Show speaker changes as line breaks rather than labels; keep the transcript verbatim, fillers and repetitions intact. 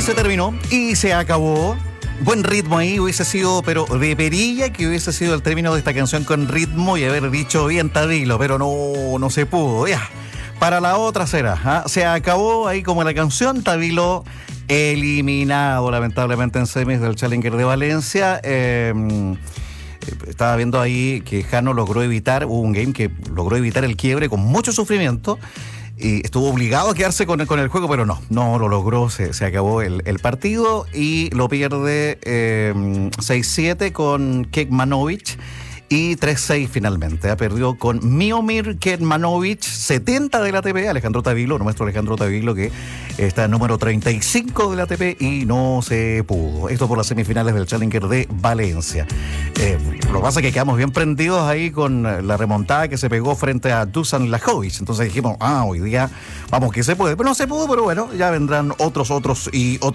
se terminó y se acabó. Buen ritmo ahí hubiese sido, pero de perilla que hubiese sido el término de esta canción con ritmo y haber dicho bien Tabilo, pero no, no se pudo, ya. Para la otra será, ¿ah? Se acabó ahí como la canción, Tabilo eliminado lamentablemente en semis del Challenger de Valencia. Eh, estaba viendo ahí que Jano logró evitar, hubo un game que logró evitar el quiebre con mucho sufrimiento. Y estuvo obligado a quedarse con el, con el juego, pero no, no lo logró, se, se acabó el, el partido y lo pierde eh, seis siete con Kekmanovic y tres seis finalmente. Ha perdido con Miomir Kekmanovic, setenta del A T P, Alejandro Tabilo, nuestro Alejandro Tabilo, que está en número treinta y cinco del A T P y no se pudo. Esto por las semifinales del Challenger de Valencia. Eh, lo que pasa es que quedamos bien prendidos ahí con la remontada que se pegó frente a Dusan Lajovic. Entonces dijimos, ah, hoy día vamos que se puede. Pero no se pudo, pero bueno, ya vendrán otros, otros y otros.